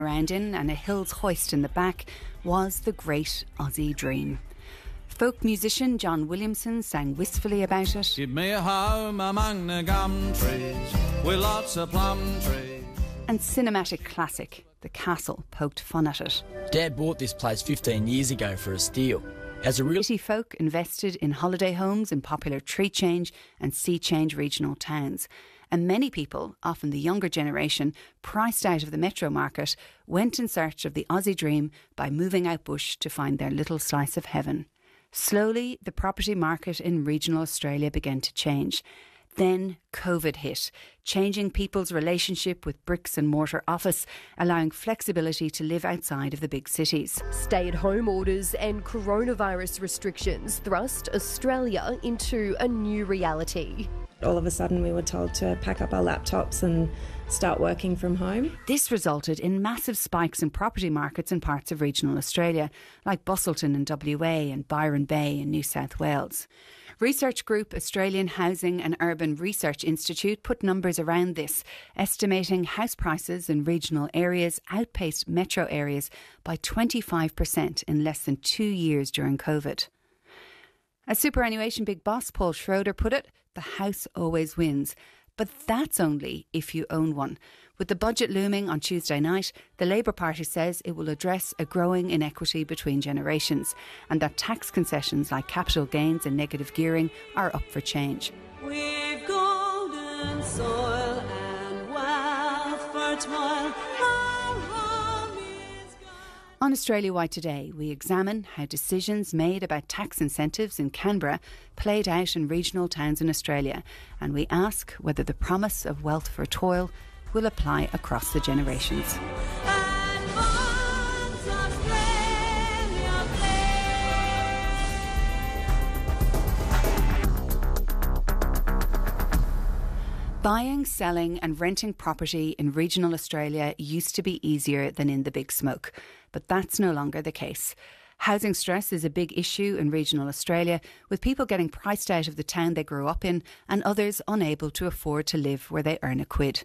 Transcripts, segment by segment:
around in and a Hills hoist in the back was the great Aussie dream. Folk musician John Williamson sang wistfully about it. Give me a home among the gum trees with lots of plum trees. And cinematic classic The Castle poked fun at it. Dad bought this place 15 years ago for a steal. As a real city folk invested in holiday homes in popular Tree Change and Sea Change regional towns. And many people, often the younger generation, priced out of the metro market, went in search of the Aussie dream by moving out bush to find their little slice of heaven. Slowly, the property market in regional Australia began to change. Then COVID hit, changing people's relationship with bricks and mortar office, allowing flexibility to live outside of the big cities. Stay-at-home orders and coronavirus restrictions thrust Australia into a new reality. All of a sudden we were told to pack up our laptops and start working from home. This resulted in massive spikes in property markets in parts of regional Australia, like Busselton in WA and Byron Bay in New South Wales. Research group Australian Housing and Urban Research Institute put numbers around this, estimating house prices in regional areas outpaced metro areas by 25% in less than 2 years during COVID. As superannuation big boss Paul Schroeder put it, the house always wins. But that's only if you own one. With the budget looming on Tuesday night, the Labour Party says it will address a growing inequity between generations and that tax concessions like capital gains and negative gearing are up for change. We've golden soil and wealth for toil. On Australia Wide Today, we examine how decisions made about tax incentives in Canberra played out in regional towns in Australia, and we ask whether the promise of wealth for toil will apply across the generations. Buying, selling and renting property in regional Australia used to be easier than in the big smoke, but that's no longer the case. Housing stress is a big issue in regional Australia, with people getting priced out of the town they grew up in and others unable to afford to live where they earn a quid.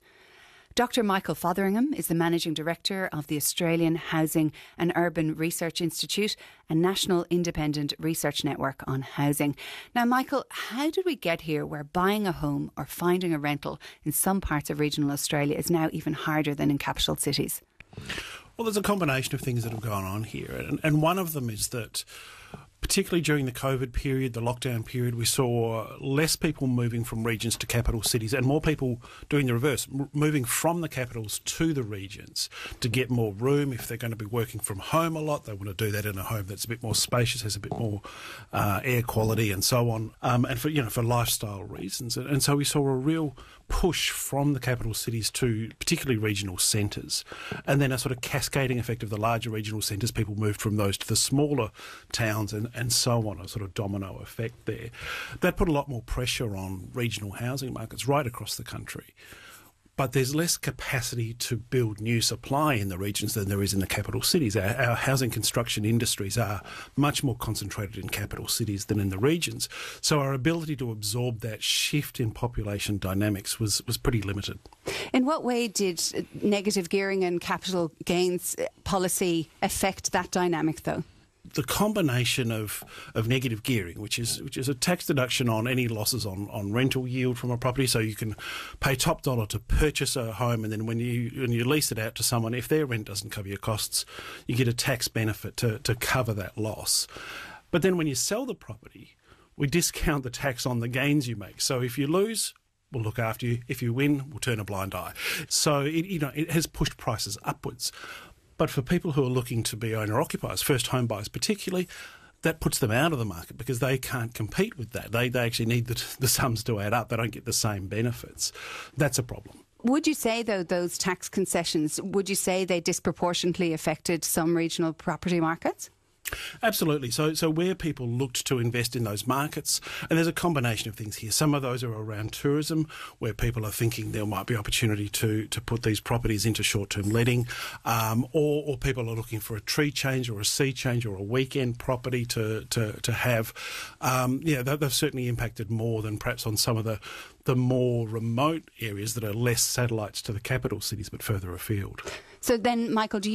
Dr Michael Fotheringham is the Managing Director of the Australian Housing and Urban Research Institute, a national independent research network on housing. Now, Michael, how did we get here where buying a home or finding a rental in some parts of regional Australia is now even harder than in capital cities? Well, there's a combination of things that have gone on here, and one of them is that particularly during the COVID period, the lockdown period, we saw less people moving from regions to capital cities and more people doing the reverse, moving from the capitals to the regions to get more room. If they're going to be working from home a lot, they want to do that in a home that's a bit more spacious, has a bit more air quality and so on, and for lifestyle reasons. And so we saw a real push from the capital cities to particularly regional centres, and then a sort of cascading effect of the larger regional centres. People moved from those to the smaller towns and so on, a sort of domino effect there. That put a lot more pressure on regional housing markets right across the country. But there's less capacity to build new supply in the regions than there is in the capital cities. Our housing construction industries are much more concentrated in capital cities than in the regions. So our ability to absorb that shift in population dynamics was pretty limited. In what way did negative gearing and capital gains policy affect that dynamic, though? The combination of negative gearing, which is a tax deduction on any losses on rental yield from a property, so you can pay top dollar to purchase a home, and then when you lease it out to someone, if their rent doesn't cover your costs, you get a tax benefit to cover that loss. But then when you sell the property, we discount the tax on the gains you make. So if you lose, we'll look after you. If you win, we'll turn a blind eye. So it has pushed prices upwards. But for people who are looking to be owner-occupiers, first home buyers particularly, that puts them out of the market because they can't compete with that. They actually need the sums to add up. They don't get the same benefits. That's a problem. Would you say, though, those tax concessions, would you say they disproportionately affected some regional property markets? Absolutely. So where people looked to invest in those markets, and there's a combination of things here. Some of those are around tourism, where people are thinking there might be opportunity to put these properties into short-term letting, or people are looking for a tree change or a sea change or a weekend property to have. They've certainly impacted more than perhaps on some of the more remote areas that are less satellites to the capital cities but further afield. So then, Michael, do